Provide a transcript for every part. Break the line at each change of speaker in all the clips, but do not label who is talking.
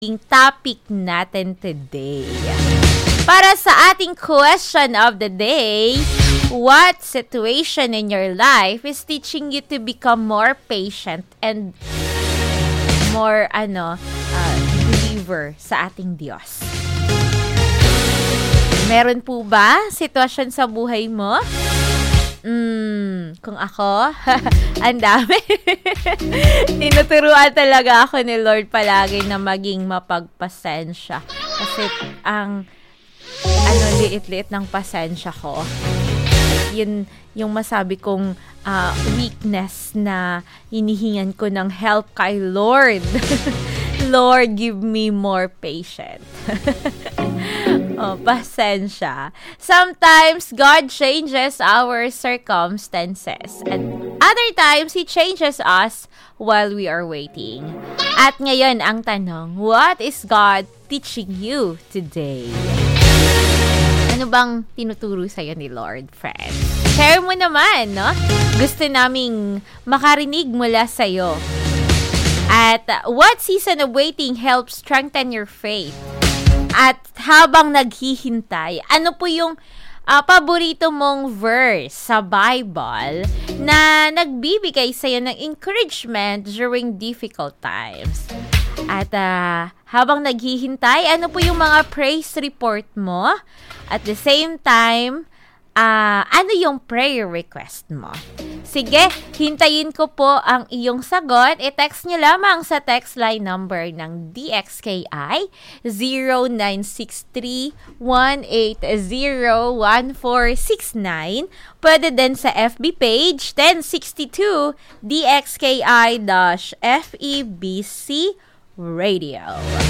topic natin today. Para sa ating question of the day, what situation in your life is teaching you to become more patient and more believer sa ating Diyos? Meron po ba sitwasyon sa buhay mo? Kung ako, ang dami. Tinuturuan talaga ako ni Lord palagi na maging mapagpasensya. Kasi ang liit-liit ng pasensya ko. Yun yung masabi kong weakness na hinihingan ko ng help kay Lord. Lord, give me more patience. Pasensya. Sometimes, God changes our circumstances. And other times, He changes us while we are waiting. At ngayon, ang tanong, what is God teaching you today? Ano bang tinuturo sa'yo ni Lord, friend? Share mo naman, no? Gusto naming makarinig mula sa'yo. At what season of waiting helps strengthen your faith? At habang naghihintay, ano po yung paborito mong verse sa Bible na nagbibigay sa'yo ng encouragement during difficult times? At habang naghihintay, ano po yung mga praise report mo? At the same time, ano yung prayer request mo? Sige, hintayin ko po ang iyong sagot. I-text nyo lamang sa text line number ng DXKI 0963-180-1469. Pwede din sa FB page 1062 DXKI-FEBC Radio.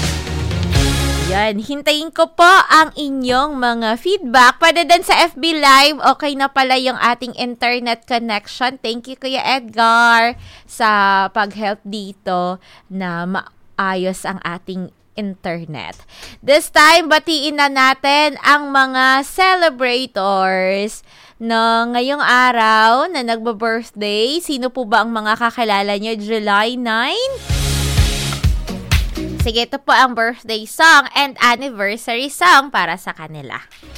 Yan, hintayin ko po ang inyong mga feedback. Pwede din sa FB Live. Okay na pala yung ating internet connection. Thank you, Kuya Edgar, sa pag-help dito na maayos ang ating internet. This time, batiin na natin ang mga celebrators na ngayong araw na nagba-birthday. Sino po ba ang mga kakilala nyo? July 9? Sige, ito po ang birthday song and anniversary song para sa kanila.